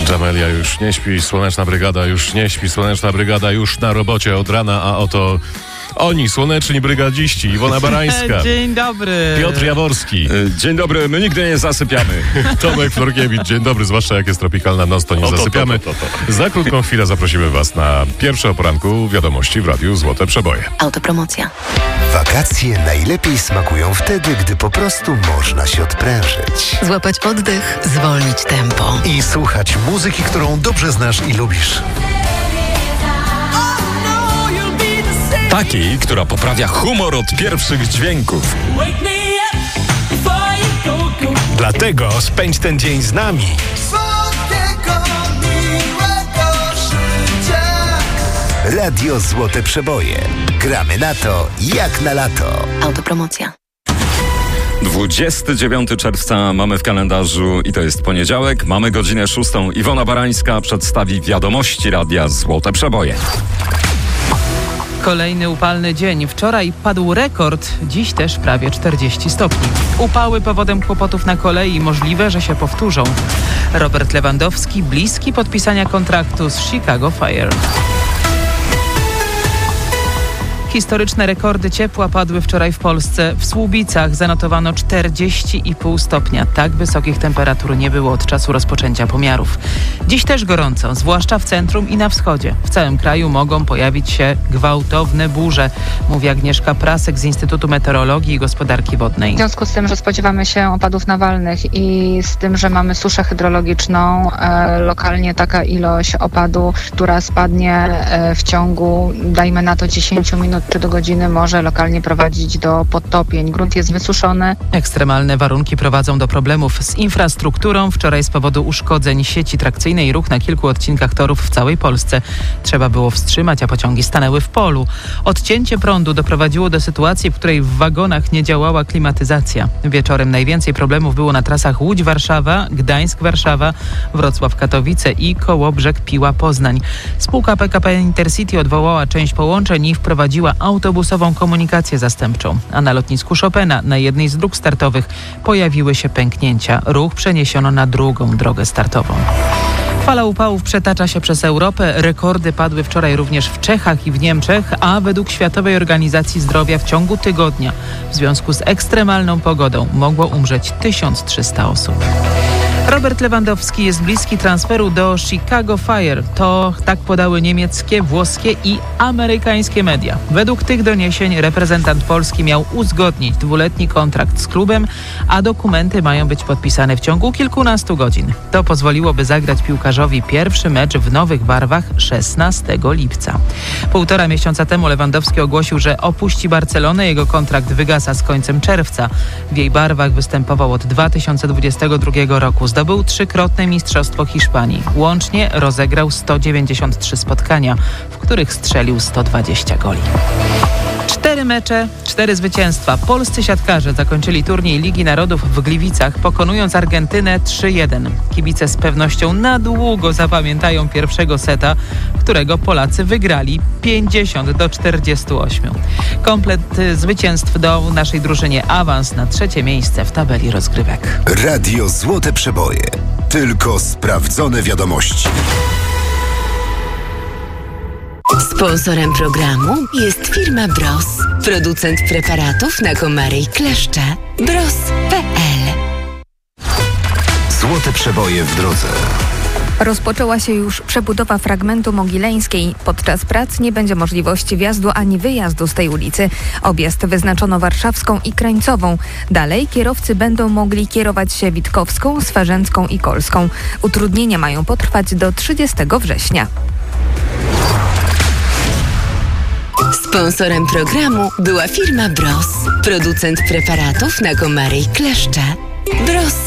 Jamelia już nie śpi, Słoneczna Brygada już nie śpi, Słoneczna Brygada już na robocie od rana, a oto oni, słoneczni brygadziści, Iwona Barańska. Dzień dobry. Piotr Jaworski. Dzień dobry, my nigdy nie zasypiamy. Tomek Florkiewicz, dzień dobry, zwłaszcza jak jest tropikalna noc, to nie zasypiamy. Za krótką chwilę zaprosimy Was na pierwsze o poranku wiadomości w Radiu Złote Przeboje. Autopromocja. Wakacje najlepiej smakują wtedy, gdy po prostu można się odprężyć. Złapać oddech, zwolnić tempo. I słuchać muzyki, którą dobrze znasz i lubisz. Takiej, która poprawia humor od pierwszych dźwięków. Dlatego spędź ten dzień z nami. Radio Złote Przeboje. Gramy na to, jak na lato. Autopromocja. 29 czerwca mamy w kalendarzu i to jest poniedziałek. Mamy godzinę 6. Iwona Barańska przedstawi wiadomości Radia Złote Przeboje. Kolejny upalny dzień. Wczoraj padł rekord, dziś też prawie 40 stopni. Upały powodem kłopotów na kolei, możliwe, że się powtórzą. Robert Lewandowski bliski podpisania kontraktu z Chicago Fire. Historyczne rekordy ciepła padły wczoraj w Polsce. W Słubicach zanotowano 40,5 stopnia. Tak wysokich temperatur nie było od czasu rozpoczęcia pomiarów. Dziś też gorąco, zwłaszcza w centrum i na wschodzie. W całym kraju mogą pojawić się gwałtowne burze, mówi Agnieszka Prasek z Instytutu Meteorologii i Gospodarki Wodnej. W związku z tym, że spodziewamy się opadów nawalnych i z tym, że mamy suszę hydrologiczną, lokalnie taka ilość opadu, która spadnie w ciągu, dajmy na to 10 minut czy do godziny, może lokalnie prowadzić do podtopień. Grunt jest wysuszony. Ekstremalne warunki prowadzą do problemów z infrastrukturą. Wczoraj z powodu uszkodzeń sieci trakcyjnej ruch na kilku odcinkach torów w całej Polsce trzeba było wstrzymać, a pociągi stanęły w polu. Odcięcie prądu doprowadziło do sytuacji, w której w wagonach nie działała klimatyzacja. Wieczorem najwięcej problemów było na trasach Łódź-Warszawa, Gdańsk-Warszawa, Wrocław-Katowice i Kołobrzeg-Piła-Poznań. Spółka PKP Intercity odwołała część połączeń i wprowadziła autobusową komunikację zastępczą, a na lotnisku Chopina na jednej z dróg startowych pojawiły się pęknięcia. Ruch przeniesiono na drugą drogę startową. Fala upałów przetacza się przez Europę. Rekordy padły wczoraj również w Czechach i w Niemczech, a według Światowej Organizacji Zdrowia w ciągu tygodnia w związku z ekstremalną pogodą mogło umrzeć 1300 osób. Robert Lewandowski jest bliski transferu do Chicago Fire. To tak podały niemieckie, włoskie i amerykańskie media. Według tych doniesień reprezentant Polski miał uzgodnić 2-letni kontrakt z klubem, a dokumenty mają być podpisane w ciągu kilkunastu godzin. To pozwoliłoby zagrać piłkarzowi pierwszy mecz w nowych barwach 16 lipca. 1,5 miesiąca temu Lewandowski ogłosił, że opuści Barcelonę. Jego kontrakt wygasa z końcem czerwca. W jej barwach występował od 2022 roku. Zdobył 3-krotne Mistrzostwo Hiszpanii. Łącznie rozegrał 193 spotkania, w których strzelił 120 goli. 4 mecze, 4 zwycięstwa. Polscy siatkarze zakończyli turniej Ligi Narodów w Gliwicach, pokonując Argentynę 3-1. Kibice z pewnością na długo zapamiętają pierwszego seta, którego Polacy wygrali 50-48. Komplet zwycięstw dał naszej drużynie awans na 3. miejsce w tabeli rozgrywek. Radio Złote Przeboje. Tylko sprawdzone wiadomości. Sponsorem programu jest firma Bros, producent preparatów na komary i kleszcze. Bros.pl. Złote Przeboje w drodze. Rozpoczęła się już przebudowa fragmentu Mogileńskiej. Podczas prac nie będzie możliwości wjazdu ani wyjazdu z tej ulicy. Objazd wyznaczono Warszawską i Krańcową. Dalej kierowcy będą mogli kierować się Witkowską, Swarzędzką i Kolską. Utrudnienia mają potrwać do 30 września. Sponsorem programu była firma Bros, producent preparatów na komary i kleszcze. Bros.